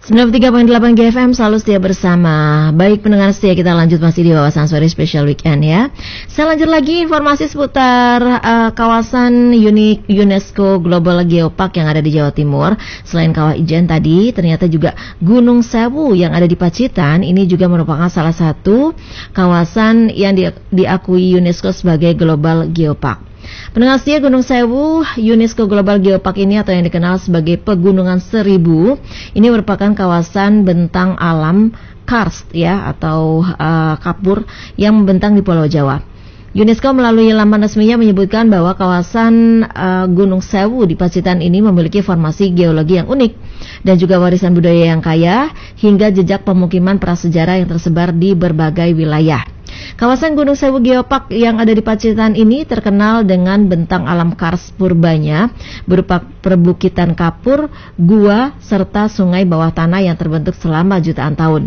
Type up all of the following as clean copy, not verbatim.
93.8 GFM selalu setia bersama. Baik pendengar setia, kita lanjut masih di wawasan sore spesial weekend ya. Saya lanjut lagi informasi seputar kawasan unik UNESCO Global Geopark yang ada di Jawa Timur. Selain Kawah Ijen tadi, ternyata juga Gunung Sewu yang ada di Pacitan. Ini juga merupakan salah satu kawasan yang diakui UNESCO sebagai Global Geopark. Pendengar setia, Gunung Sewu UNESCO Global Geopark ini atau yang dikenal sebagai Pegunungan Seribu ini merupakan kawasan bentang alam karst ya atau kapur yang membentang di Pulau Jawa. UNESCO melalui laman resminya menyebutkan bahwa kawasan Gunung Sewu di Pacitan ini memiliki formasi geologi yang unik dan juga warisan budaya yang kaya hingga jejak pemukiman prasejarah yang tersebar di berbagai wilayah. Kawasan Gunung Sewu Geopark yang ada di Pacitan ini terkenal dengan bentang alam karst purbanya berupa perbukitan kapur, gua, serta sungai bawah tanah yang terbentuk selama jutaan tahun.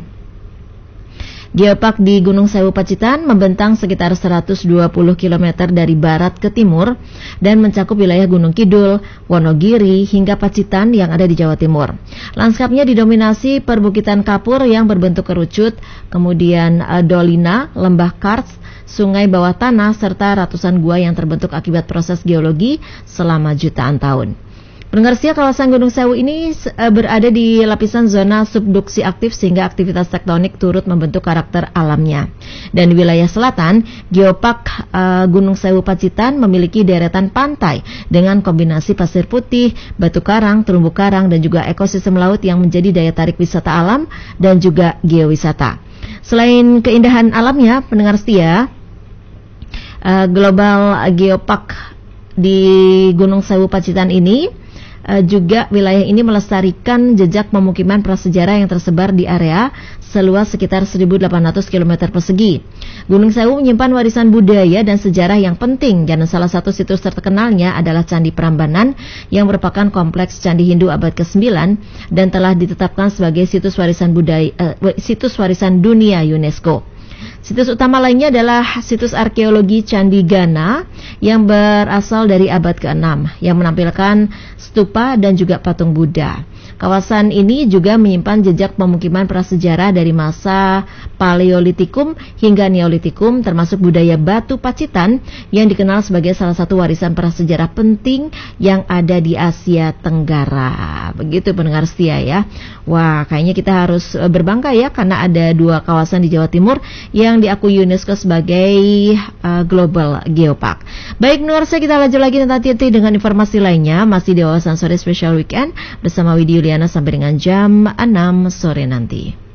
Geopark di Gunung Sewu Pacitan membentang sekitar 120 km dari barat ke timur dan mencakup wilayah Gunung Kidul, Wonogiri hingga Pacitan yang ada di Jawa Timur. Lanskapnya didominasi perbukitan kapur yang berbentuk kerucut, kemudian dolina, lembah karst, sungai bawah tanah serta ratusan gua yang terbentuk akibat proses geologi selama jutaan tahun. Pendengar setia, kawasan Gunung Sewu ini berada di lapisan zona subduksi aktif sehingga aktivitas tektonik turut membentuk karakter alamnya. Dan di wilayah selatan, Geopark Gunung Sewu Pacitan memiliki deretan pantai dengan kombinasi pasir putih, batu karang, terumbu karang dan juga ekosistem laut yang menjadi daya tarik wisata alam dan juga geowisata. Selain keindahan alamnya, pendengar setia, Global Geopark di Gunung Sewu Pacitan ini juga wilayah ini melestarikan jejak pemukiman prasejarah yang tersebar di area seluas sekitar 1.800 km persegi. Gunung Sewu menyimpan warisan budaya dan sejarah yang penting dan salah satu situs terkenalnya adalah Candi Prambanan yang merupakan kompleks candi Hindu abad ke-9 dan telah ditetapkan sebagai situs warisan dunia UNESCO. Situs utama lainnya adalah situs arkeologi Candi Gana yang berasal dari abad ke-6 yang menampilkan stupa dan juga patung Buddha. Kawasan ini juga menyimpan jejak pemukiman prasejarah dari masa Paleolitikum hingga Neolitikum, termasuk budaya batu Pacitan yang dikenal sebagai salah satu warisan prasejarah penting yang ada di Asia Tenggara. Begitu pendengar setia ya. Wah, kayaknya kita harus berbangga ya karena ada dua kawasan di Jawa Timur yang diakui UNESCO sebagai Global Geopark. Baik pendengar setia, kita lanjut lagi nanti dengan informasi lainnya masih di wawasan sore special weekend bersama Widi Yuliana sampai dengan jam 6 sore nanti.